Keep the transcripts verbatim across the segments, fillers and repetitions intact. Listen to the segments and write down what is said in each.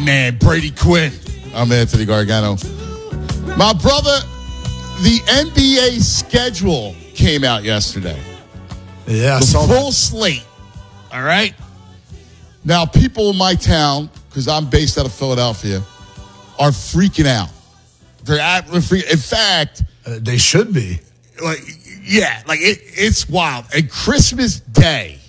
man, Brady Quinn. I'm Anthony Gargano. My brother, the N B A schedule came out yesterday. Yeah, the full that. slate. All right. Now, people in my town, because I'm based out of Philadelphia, are freaking out. They're at, in fact, uh, they should be. Like, yeah, like it, it's wild. And Christmas Day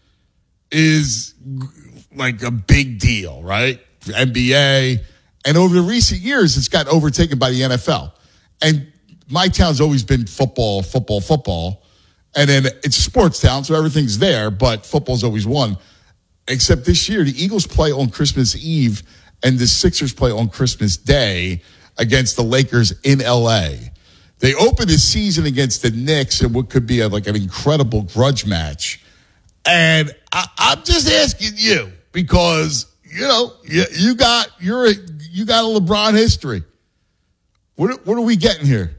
is like a big deal, right? For N B A. And over the recent years, it's got overtaken by the N F L. And my town's always been football, football, football. And then it's a sports town, so everything's there, but football's always won. Except this year, the Eagles play on Christmas Eve, and the Sixers play on Christmas Day against the Lakers in L A. They open the season against the Knicks in what could be a, like an incredible grudge match. And I, I'm just asking you because, you know, you, you got you're a, you got a LeBron history. What what are we getting here?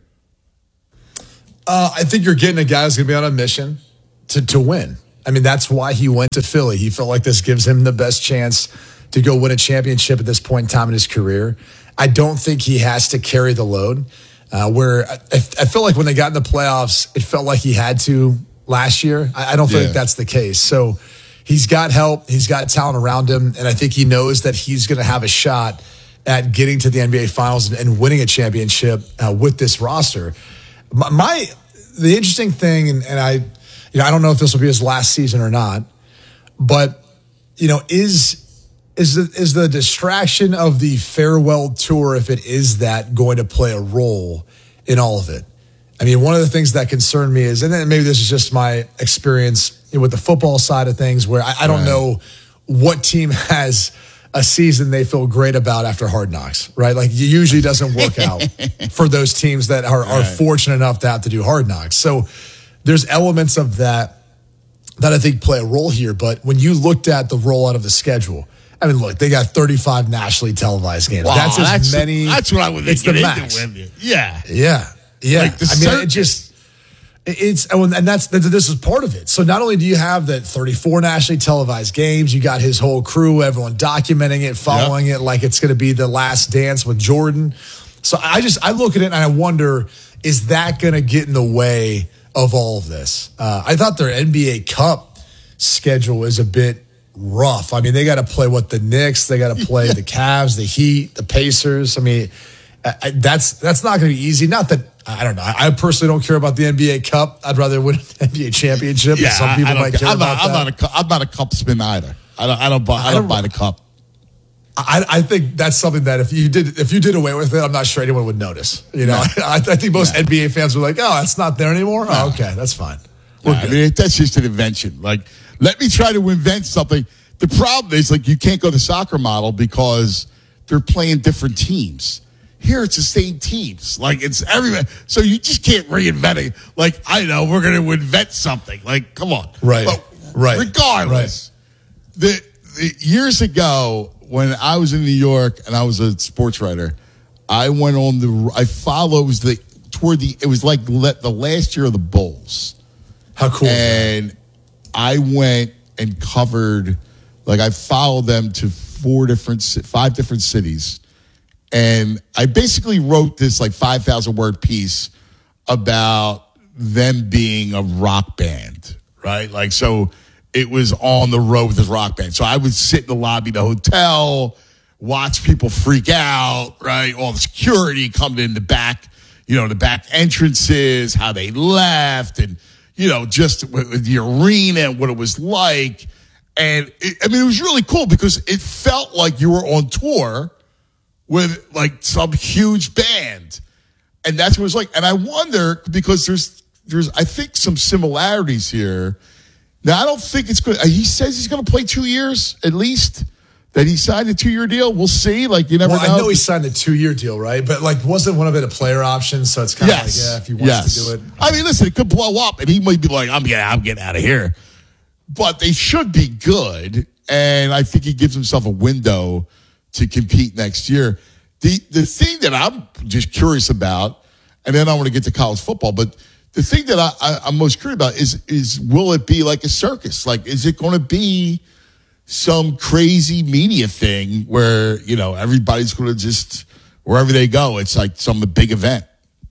Uh, I think you're getting a guy who's going to be on a mission to, to win. I mean, that's why he went to Philly. He felt like this gives him the best chance to go win a championship at this point in time in his career. I don't think he has to carry the load. Uh, where I, I feel like when they got in the playoffs, it felt like he had to last year. I, I don't feel yeah. like that's the case. So he's got help. He's got talent around him. And I think he knows that he's going to have a shot at getting to the N B A Finals and, and winning a championship uh, with this roster. My, my the interesting thing, and, and I, you know, I don't know if this will be his last season or not, but you know, is is the is the distraction of the farewell tour, if it is that, going to play a role in all of it? I mean, one of the things that concerned me is, and then maybe this is just my experience with the football side of things, where I, I don't right. know what team has a season they feel great about after Hard Knocks, right? Like, it usually doesn't work out for those teams that are, are right. fortunate enough to have to do Hard Knocks. So there's elements of that that I think play a role here. But when you looked at the rollout of the schedule, I mean, look, they got thirty-five nationally televised games. Wow, that's as that's, many. That's what I would it's get the into max. with you. Yeah. Yeah. Yeah. Like the I mean, circus. it just, it's, and that's, this is part of it. So not only do you have the thirty-four nationally televised games, you got his whole crew, everyone documenting it, following yep. it like it's going to be the last dance with Jordan. So I just, I look at it and I wonder, is that going to get in the way of all of this? Uh, I thought their N B A Cup schedule is a bit rough. I mean, they got to play what the Knicks, they got to play the Cavs, the Heat, the Pacers. I mean, I, that's that's not going to be easy. Not that, I don't know. I personally don't care about the N B A Cup. I'd rather win an N B A championship. Yeah, some people might care I'm about not, I'm that. Not a, I'm not a cup spin either. I don't. I don't buy. I, I don't, don't buy the cup. I, I think that's something that if you did if you did away with it, I'm not sure anyone would notice. You know, no. I, I think most no. N B A fans were like, "Oh, that's not there anymore." No. Oh, okay, that's fine. No, I mean, that's just an invention. Like, let me try to invent something. The problem is, like, you can't go the soccer model because they're playing different teams. Here, it's the same teams. Like, it's everywhere. So you just can't reinvent it. Like, I know, we're going to invent something. Like, come on. Right. But right. regardless, right. The, the years ago, when I was in New York and I was a sports writer, I went on the, I followed, it was the, toward the, it was like the last year of the Bulls. How cool. And I went and covered, like, I followed them to four different, five different cities. And I basically wrote this like five thousand word piece about them being a rock band, right? Like, so it was on the road with this rock band. So I would sit in the lobby of the hotel, watch people freak out, right? All the security coming in the back, you know, the back entrances, how they left, and, you know, just with the arena and what it was like. And it, I mean, it was really cool because it felt like you were on tour with like some huge band. And that's what it was like. And I wonder, because there's, there's, I think, some similarities here. Now, I don't think it's good. He says he's going to play two years at least, that he signed a two-year deal. We'll see. Like, you never well, know. I know he signed a two-year deal, right? But, like, wasn't one of it a player option? So it's kind of yes. like, yeah, if he wants yes. to do it. I mean, listen, it could blow up, and he might be like, I'm getting, I'm getting out of here. But they should be good, and I think he gives himself a window to compete next year. The the thing that I'm just curious about, and then I want to get to college football, but the thing that I, I, I'm most curious about is, is will it be like a circus? Like, is it going to be some crazy media thing where, you know, everybody's going to just, wherever they go, it's like some big event.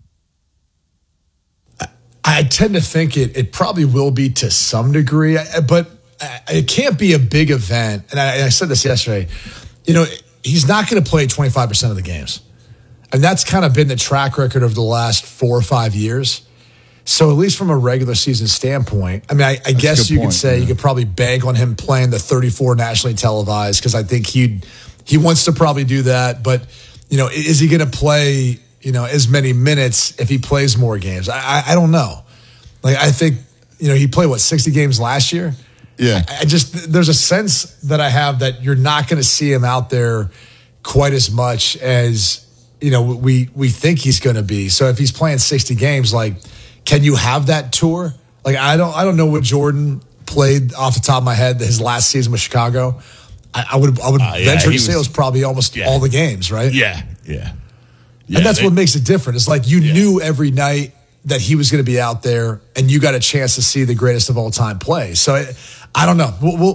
I tend to think it it probably will be to some degree, but it can't be a big event. And I, I said this yesterday, you know, he's not going to play twenty-five percent of the games. And that's kind of been the track record of the last four or five years. So at least from a regular season standpoint, I mean, I, I guess you point, could say yeah. you could probably bank on him playing the thirty-four nationally televised because I think he he wants to probably do that. But, you know, is he going to play, you know, as many minutes if he plays more games? I, I, I don't know. Like, I think, you know, he played, what, sixty games last year? Yeah. I, I just, there's a sense that I have that you're not going to see him out there quite as much as, you know, we, we think he's going to be. So if he's playing sixty games, like, can you have that tour? Like, I don't I don't know what Jordan played off the top of my head his last season with Chicago. I, I would I would uh, yeah, venture to say it was probably almost yeah. all the games, right? Yeah, yeah. yeah and that's they, what makes it different. It's like you yeah. knew every night that he was going to be out there and you got a chance to see the greatest of all time play. So it, I don't know. We'll, we'll